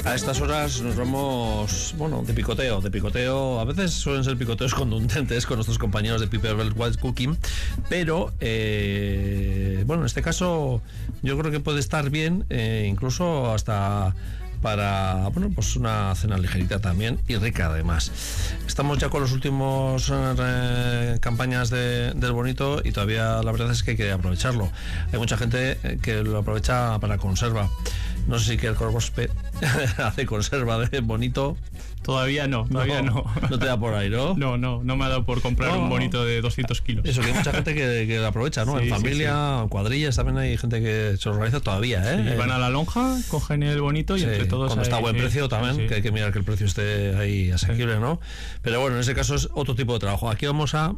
A estas horas nos vamos, de picoteo. A veces suelen ser picoteos contundentes con nuestros compañeros de Piper Belt Wild Cooking, pero en este caso yo creo que puede estar bien, incluso hasta para una cena ligerita también y rica además. Estamos ya con los últimos campañas del bonito y todavía la verdad es que hay que aprovecharlo. Hay mucha gente que lo aprovecha para conserva. No sé si que el Corgospe hace conserva de bonito. Todavía no. No te da por ahí, ¿no? No me ha dado por comprar un bonito de 200 kilos. Eso, que hay mucha gente que lo aprovecha, ¿no? Sí, en familia, en cuadrillas, también hay gente que se lo organiza todavía, ¿eh? Sí, van a la lonja, cogen el bonito y entre todos... Cuando está a buen precio también, que hay que mirar que el precio esté ahí asequible, ¿no? Pero bueno, en ese caso es otro tipo de trabajo. Aquí vamos a...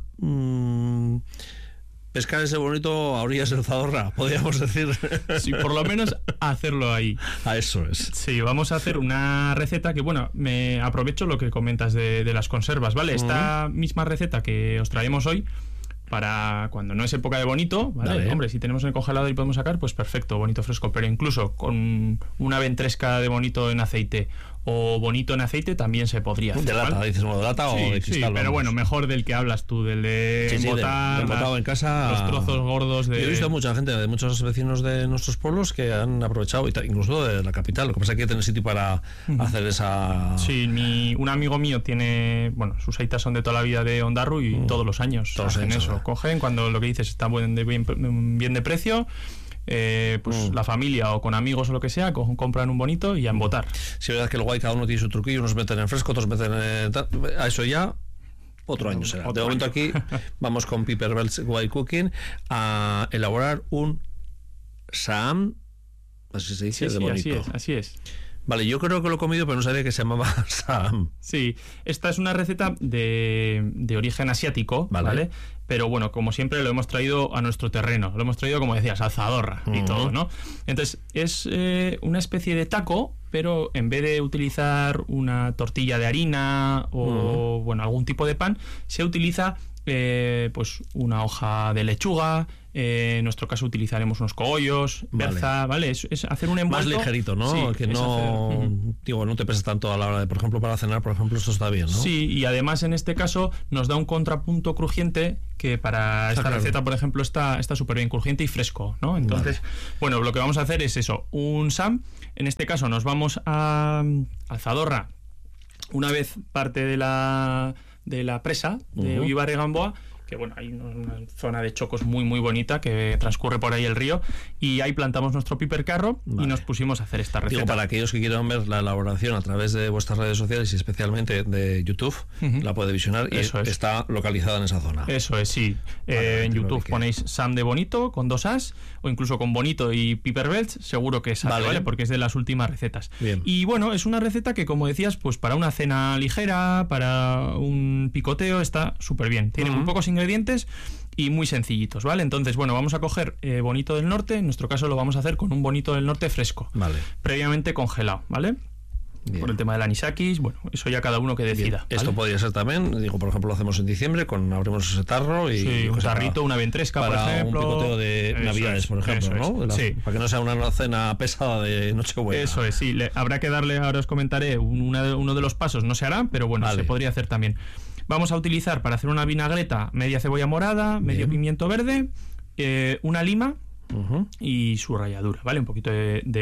pescar ese bonito a orillas del Zadorra, podríamos decir. Sí, por lo menos hacerlo ahí. Eso es. Sí, vamos a hacer una receta que, me aprovecho lo que comentas de las conservas, ¿vale? Esta misma receta que os traemos hoy, para cuando no es época de bonito, ¿vale? Dale. Hombre, si tenemos en el congelador y podemos sacar, pues perfecto, bonito fresco, pero incluso con una ventresca de bonito en aceite o bonito en aceite también se podría hacer. De lata, ¿vale? dices, de lata o de cristal. Sí, pero mejor del que hablas tú, del de embotar, embotado en casa. los trozos gordos de... Yo he visto mucha gente, de muchos vecinos de nuestros pueblos que han aprovechado, incluso de la capital. Lo que pasa es que hay que tener sitio para hacer esa... Sí, un amigo mío tiene, sus aitas son de toda la vida de Ondarru y todos los años hacen eso. ¿Verdad? Cogen cuando lo que dices está bien de precio. La familia o con amigos o lo que sea compran un bonito y a embotar. Sí, es verdad que luego hay cada uno tiene su truquillo, unos meten en fresco, otros meten a eso ya otro año será. De momento aquí vamos con Piper Belt Wild Cooking a elaborar un Sam, así se dice, de bonito. Así es. Vale, yo creo que lo he comido, pero no sabía que se llamaba Sam. Sí, esta es una receta de origen asiático, ¿vale? Pero como siempre lo hemos traído a nuestro terreno. Lo hemos traído, como decías, al Zadorra y todo, ¿no? Entonces, es una especie de taco, pero en vez de utilizar una tortilla de harina o, algún tipo de pan, se utiliza una hoja de lechuga. En nuestro caso utilizaremos unos cogollos, berza, ¿vale? Es hacer un envuelto más ligerito, ¿no? Sí, que no te pesa tanto a la hora de, por ejemplo, para cenar, por ejemplo, esto está bien, ¿no? Sí, y además en este caso nos da un contrapunto crujiente que para esta receta, por ejemplo, está súper bien crujiente y fresco, ¿no? Entonces, lo que vamos a hacer es eso, un Sam. En este caso nos vamos al Zadorra, una vez parte de la presa de Ullíbar y Gamboa, que hay una zona de chocos muy muy bonita que transcurre por ahí el río, y ahí plantamos nuestro pipercarro y nos pusimos a hacer esta receta. Para aquellos que quieran ver la elaboración a través de vuestras redes sociales y especialmente de YouTube, la puede visionar y está localizada en esa zona. Eso es, sí. En YouTube ponéis Sam de Bonito con 2 As o incluso con Bonito y Piper Belt, seguro que sale, ¿vale? Porque es de las últimas recetas. Bien. Y es una receta que, como decías, pues para una cena ligera, para un picoteo, está súper bien. Tiene muy pocos ingredientes y muy sencillitos, ¿vale? Entonces, vamos a coger bonito del norte. En nuestro caso lo vamos a hacer con un bonito del norte fresco, previamente congelado, ¿vale? Bien. Por el tema del anisakis, eso ya cada uno que decida. ¿Vale? Esto podría ser también, por ejemplo, lo hacemos en diciembre, abrimos ese tarro y un tarrito, una ventresca, para por ejemplo, un picoteo de Navidades, por ejemplo, ¿no? Para que no sea una cena pesada de Nochebuena. Eso es, sí. Habrá que darle, ahora os comentaré, uno de los pasos no se hará, pero se podría hacer también. Vamos a utilizar para hacer una vinagreta media cebolla morada, medio pimiento verde, una lima y su ralladura, ¿vale? Un poquito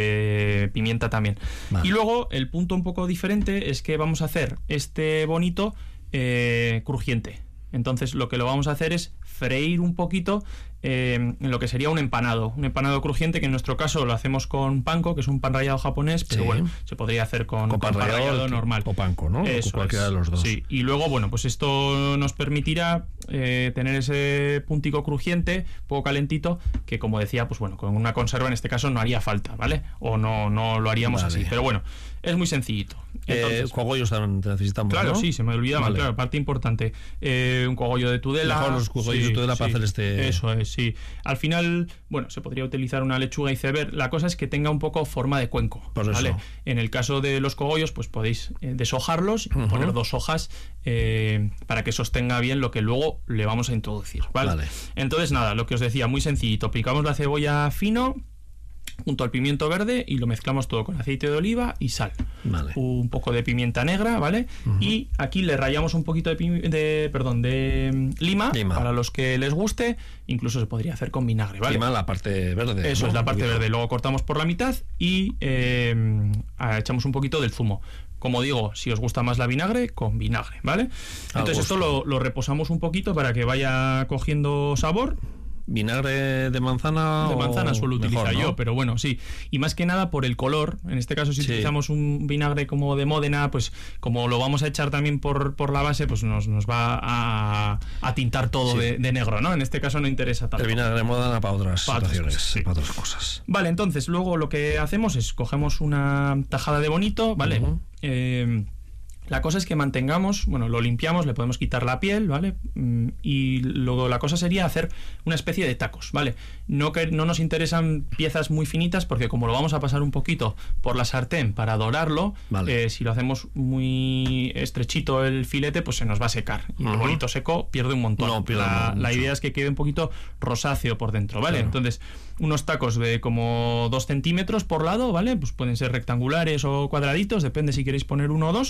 de pimienta también. Vale. Y luego el punto un poco diferente es que vamos a hacer este bonito crujiente. Entonces lo que lo vamos a hacer es freír un poquito en lo que sería un empanado crujiente, que en nuestro caso lo hacemos con panko, que es un pan rallado japonés, pero se podría hacer con pan rallado normal. O panko, ¿no? Eso, cualquiera de los dos. Sí, y luego, pues esto nos permitirá tener ese puntico crujiente, poco calentito, que como decía, pues con una conserva en este caso no haría falta, ¿vale? O no lo haríamos así, pero es muy sencillito. Entonces, cogollos también necesitamos, claro, ¿no? Sí, se me olvidaba, claro, parte importante. Un cogollo de Tudela. Mejor los cogollos de Tudela para hacer este... Eso es, sí. Al final, se podría utilizar una lechuga iceberg. La cosa es que tenga un poco forma de cuenco, ¿vale? En el caso de los cogollos, pues podéis deshojarlos y poner 2 hojas para que sostenga bien lo que luego le vamos a introducir, ¿vale? Entonces, nada, lo que os decía, muy sencillito. Picamos la cebolla fino, junto al pimiento verde, y lo mezclamos todo con aceite de oliva y sal. Vale. Un poco de pimienta negra, ¿vale? Y aquí le rallamos un poquito de lima, para los que les guste. Incluso se podría hacer con vinagre, ¿vale? Lima, la parte verde. Eso, ¿no? Es la parte verde. Luego cortamos por la mitad y echamos un poquito del zumo. Como digo, si os gusta más la vinagre, con vinagre, ¿vale? Entonces esto lo reposamos un poquito para que vaya cogiendo sabor. ¿Vinagre de manzana? De manzana suelo utilizar, ¿no? Yo, pero bueno, sí. Y más que nada por el color. En este caso, si utilizamos un vinagre como de Módena, pues como lo vamos a echar también por la base, pues nos va a tintar todo de negro, ¿no? En este caso no interesa tanto. El vinagre de Módena para otras situaciones, para otras cosas. Vale, entonces luego lo que hacemos es cogemos una tajada de bonito, ¿vale? La cosa es que mantengamos, bueno, lo limpiamos, le podemos quitar la piel, ¿vale? Y luego la cosa sería hacer una especie de tacos, ¿vale? No nos interesan piezas muy finitas porque como lo vamos a pasar un poquito por la sartén para dorarlo, si lo hacemos muy estrechito el filete, pues se nos va a secar. Y el bonito seco pierde un montón. La idea es que quede un poquito rosáceo por dentro, ¿vale? Claro. Entonces, unos tacos de como 2 centímetros por lado, ¿vale? Pues pueden ser rectangulares o cuadraditos, depende si queréis poner 1 o 2.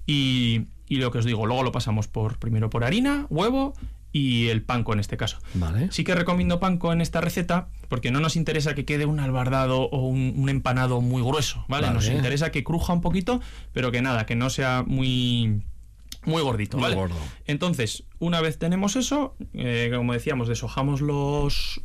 Y lo que os digo, luego lo pasamos primero por harina, huevo y el panko en este caso. Vale. Sí que recomiendo panko en esta receta porque no nos interesa que quede un albardado o un empanado muy grueso, ¿vale? Nos interesa que cruja un poquito, pero que nada, que no sea muy gordito, ¿vale? Muy gordo. Entonces, una vez tenemos eso, como decíamos, deshojamos los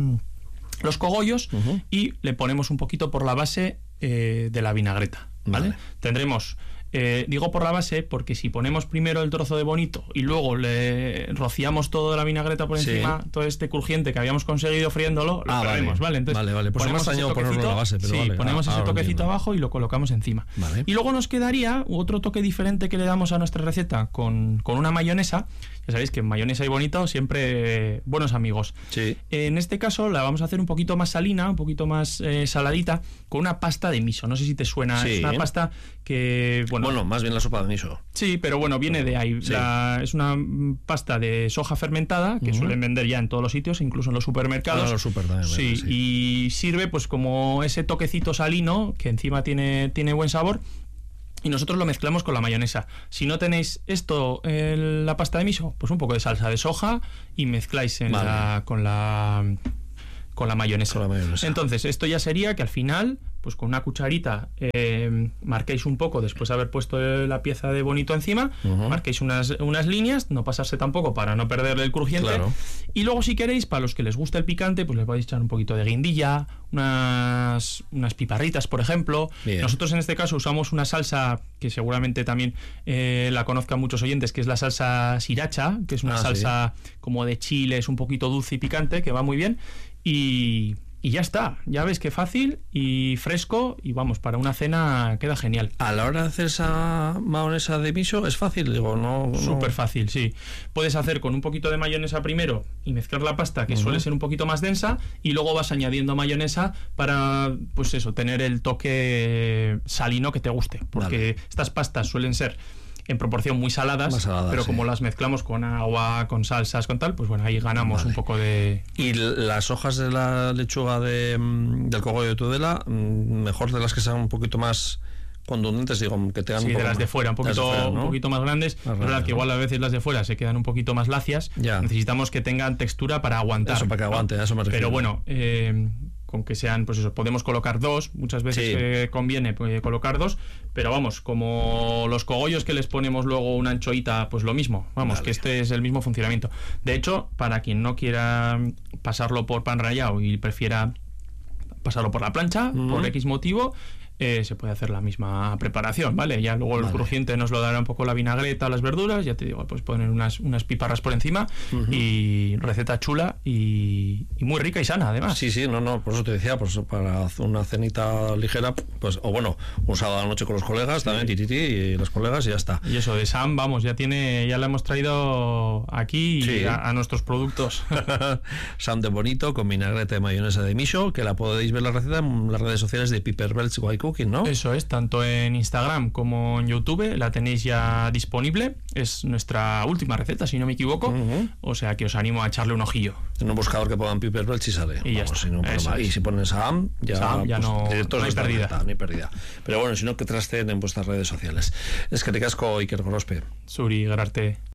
cogollos y le ponemos un poquito por la base de la vinagreta, ¿vale? Tendremos... digo por la base porque si ponemos primero el trozo de bonito y luego le rociamos toda la vinagreta por encima, todo este crujiente que habíamos conseguido friéndolo, lo perdemos, ¿vale? Entonces, vale. Pues ponemos ese toquecito, la base, pero ponemos ese toquecito abajo y lo colocamos encima. Vale. Y luego nos quedaría otro toque diferente que le damos a nuestra receta con una mayonesa. Ya sabéis que en mayonesa y bonito siempre buenos amigos. Sí. En este caso la vamos a hacer un poquito más salina, un poquito más saladita, con una pasta de miso. No sé si te suena. Es una pasta que... Bueno, más bien la sopa de miso. Sí, pero bueno, viene de ahí. Sí. Es una pasta de soja fermentada que suelen vender ya en todos los sitios, incluso en los supermercados. En los super también. Sí, y sirve pues como ese toquecito salino que encima tiene buen sabor. Y nosotros lo mezclamos con la mayonesa. Si no tenéis esto, la pasta de miso, pues un poco de salsa de soja y mezcláis con la mayonesa. Entonces, esto ya sería que al final, pues con una cucharita marquéis un poco, después de haber puesto la pieza de bonito encima, marquéis unas líneas, no pasarse tampoco para no perderle el crujiente. Claro. Y luego, si queréis, para los que les gusta el picante, pues le podéis echar un poquito de guindilla, unas piparritas, por ejemplo. Bien. Nosotros en este caso usamos una salsa que seguramente también la conozcan muchos oyentes, que es la salsa sriracha, que es una salsa como de chiles, un poquito dulce y picante, que va muy bien. Y ya está, ya ves qué fácil y fresco, y vamos, para una cena queda genial. A la hora de hacer esa mayonesa de miso es fácil, digo, no... Súper fácil, sí. Puedes hacer con un poquito de mayonesa primero y mezclar la pasta, que suele ser un poquito más densa, y luego vas añadiendo mayonesa para, pues eso, tener el toque salino que te guste, porque estas pastas suelen ser en proporción muy saladas, pero como las mezclamos con agua, con salsas, con tal, pues bueno, ahí ganamos un poco de... Y las hojas de la lechuga del cogollo de Tudela, mejor de las que sean un poquito más contundentes, digo, que tengan de las de fuera, un poquito más grandes. Es verdad que igual a veces las de fuera se quedan un poquito más lacias. Necesitamos que tengan textura para aguantar. Eso, para que aguante, a eso me refiero. Pero bueno, con que sean, pues eso, podemos colocar 2, muchas veces conviene colocar 2, pero vamos, como los cogollos que les ponemos luego una anchoita, pues lo mismo, vamos, que este es el mismo funcionamiento. De hecho, para quien no quiera pasarlo por pan rallado y prefiera pasarlo por la plancha, por X motivo, se puede hacer la misma preparación, ¿vale? Ya luego el crujiente nos lo dará un poco la vinagreta, las verduras, ya te digo, pues poner unas piparras por encima y receta chula y muy rica y sana, además. Sí, por eso te decía, pues para hacer una cenita ligera, pues, o bueno, un sábado a la noche con los colegas, también, y los colegas, y ya está. Y eso de Sam, vamos, ya la hemos traído aquí a nuestros productos. Sam de bonito, con vinagreta de mayonesa de miso, que la podéis ver la receta en las redes sociales de Piper Belch White Cooking. Cooking, ¿no? Eso es, tanto en Instagram como en YouTube la tenéis ya disponible. Es nuestra última receta, si no me equivoco. O sea que os animo a echarle un ojillo. En un buscador que pongan Piper Welch y sale. Y ya está. Y si pones Saham, ya pues, no hay pérdida. No hay pérdida. Pero bueno, si no, que trasten en vuestras redes sociales. Es que te casco Iker Gorospe. Zuri, Gerarte.